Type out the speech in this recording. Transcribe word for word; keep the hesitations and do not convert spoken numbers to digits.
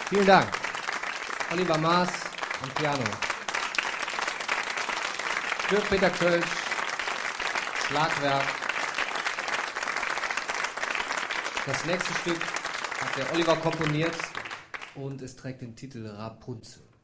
Vielen Dank. Oliver Maas am Piano. Dirk Peter Kölsch, Schlagwerk. Das nächste Stück hat der Oliver komponiert und es trägt den Titel Rapunzel.